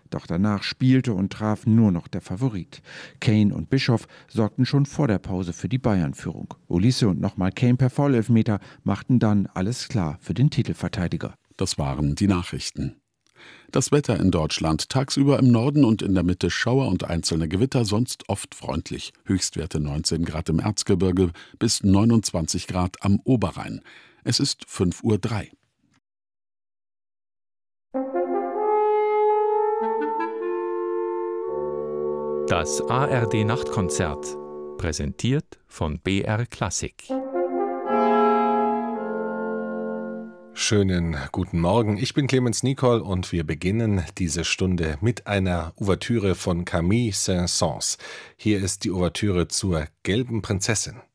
Doch danach spielte und traf nur noch der Favorit. Kane und Bischoff sorgten schon vor der Pause für die Bayern-Führung. Olise und nochmal Kane per Foulelfmeter machten dann alles klar für den Titelverteidiger. Das waren die Nachrichten. Das Wetter in Deutschland: tagsüber im Norden und in der Mitte Schauer und einzelne Gewitter, sonst oft freundlich. Höchstwerte 19 Grad im Erzgebirge bis 29 Grad am Oberrhein. Es ist 5:03 Uhr. Das ARD-Nachtkonzert, präsentiert von BR Klassik. Schönen guten Morgen, ich bin Clemens Nicol und wir beginnen diese Stunde mit einer Ouvertüre von Camille Saint-Saëns. Hier ist die Ouvertüre zur Gelben Prinzessin.